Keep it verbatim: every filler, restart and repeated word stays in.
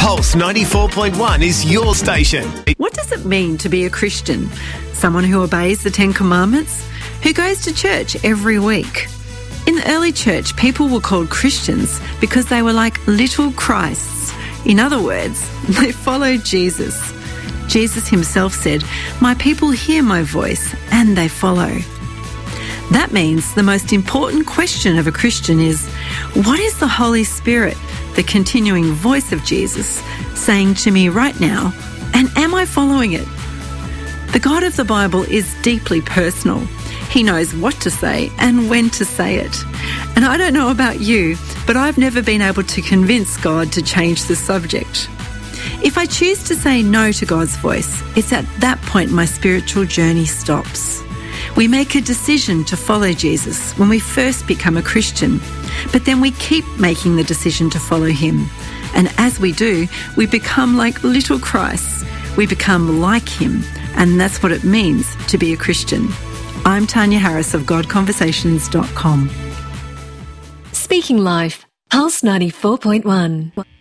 Pulse ninety-four point one is your station. What does it mean to be a Christian? Someone who obeys the Ten Commandments? Who goes to church every week? In the early church, people were called Christians because they were like little Christs. In other words, they followed Jesus. Jesus himself said, "My people hear my voice and they follow." That means the most important question of a Christian is, what is the Holy Spirit, the continuing voice of Jesus, saying to me right now, and am I following it? The God of the Bible is deeply personal. He knows what to say and when to say it. And I don't know about you, but I've never been able to convince God to change the subject. If I choose to say no to God's voice, it's at that point my spiritual journey stops. We make a decision to follow Jesus when we first become a Christian, but then we keep making the decision to follow him. And as we do, we become like little Christs. We become like him, and that's what it means to be a Christian. I'm Tanya Harris of God Conversations dot com. Speaking Life, Pulse ninety-four point one.